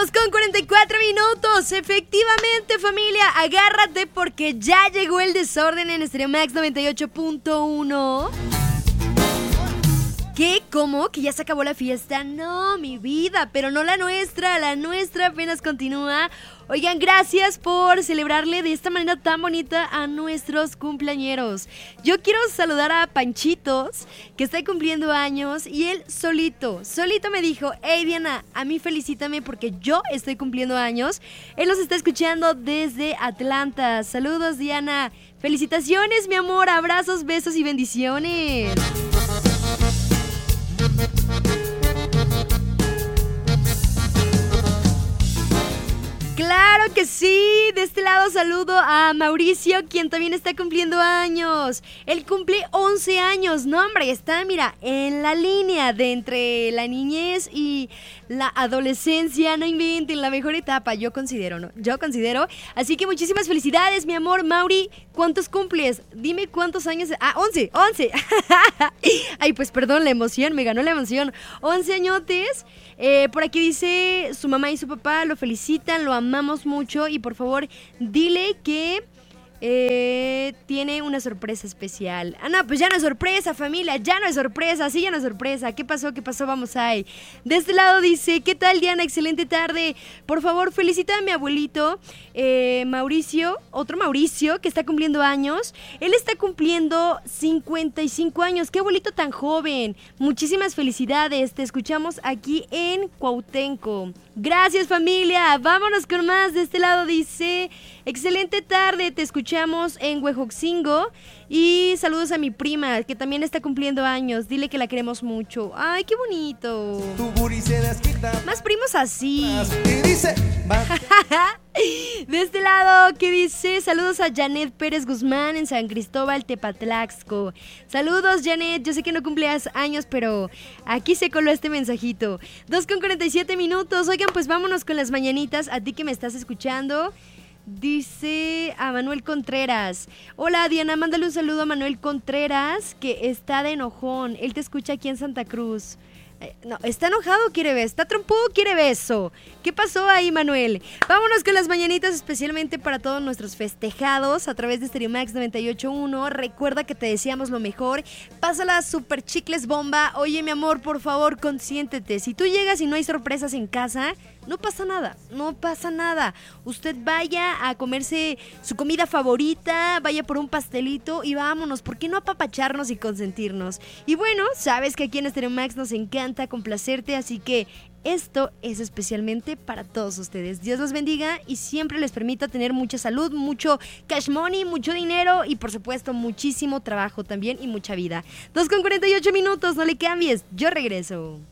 2:44. Efectivamente, familia, agárrate porque ya llegó el desorden en Stereo Max 98.1. ¿Qué? ¿Cómo? ¿Que ya se acabó la fiesta? No, mi vida, pero no la nuestra apenas continúa. Oigan, gracias por celebrarle de esta manera tan bonita a nuestros cumpleañeros. Yo quiero saludar a Panchitos, que está cumpliendo años, y él solito me dijo: hey Diana, a mí felicítame porque yo estoy cumpliendo años. Él nos está escuchando desde Atlanta. Saludos, Diana. Felicitaciones, mi amor, abrazos, besos y bendiciones. ¡Claro que sí! De este lado saludo a Mauricio, quien también está cumpliendo años. Él cumple 11 años. No, hombre, está, mira, en la línea de entre la niñez y la adolescencia. No inventen, la mejor etapa, yo considero, ¿no? Yo considero. Así que muchísimas felicidades, mi amor. Mauri, ¿cuántos cumples? Dime cuántos años. 11. Ay, pues perdón, la emoción, me ganó la emoción. 11 añotes. Por aquí dice: su mamá y su papá lo felicitan, lo amamos mucho y por favor dile que tiene una sorpresa especial. No, pues ya no es sorpresa, familia, ya no es sorpresa, sí, ya no es sorpresa. ¿Qué pasó? Vamos ahí. De este lado dice: ¿qué tal, Diana? Excelente tarde. Por favor, felicita a mi abuelito Mauricio, otro Mauricio, que está cumpliendo años. Él está cumpliendo 55 años. ¡Qué abuelito tan joven! Muchísimas felicidades. Te escuchamos aquí en Cuauhtémoc. Gracias, familia. Vámonos con más. De este lado dice: excelente tarde, te escuchamos en Huejotzingo. Y saludos a mi prima, que también está cumpliendo años. Dile que la queremos mucho. ¡Ay, qué bonito! Más primos así. De este lado, ¿qué dice? Saludos a Janet Pérez Guzmán en San Cristóbal, Tepatlaxco. Saludos, Janet. Yo sé que no cumpleaños años, pero aquí se coló este mensajito. 2:47. Oigan, pues vámonos con las mañanitas. A ti que me estás escuchando. Dice a Manuel Contreras: hola Diana, mándale un saludo a Manuel Contreras, que está de enojón. Él te escucha aquí en Santa Cruz. No, ¿está enojado o quiere beso? ¿Está trompudo o quiere beso? ¿Qué pasó ahí, Manuel? Vámonos con las mañanitas especialmente para todos nuestros festejados a través de Stereo Max 98.1. Recuerda que te deseamos lo mejor. Pásala super chicles bomba. Oye, mi amor, por favor, consiéntete. Si tú llegas y no hay sorpresas en casa, no pasa nada. Usted vaya a comerse su comida favorita, vaya por un pastelito y vámonos. ¿Por qué no apapacharnos y consentirnos? Y bueno, sabes que aquí en Stereo Max nos encanta complacerte, así que esto es especialmente para todos ustedes. Dios los bendiga y siempre les permita tener mucha salud, mucho cash money, mucho dinero y por supuesto muchísimo trabajo también y mucha vida. 2:48, no le cambies, yo regreso.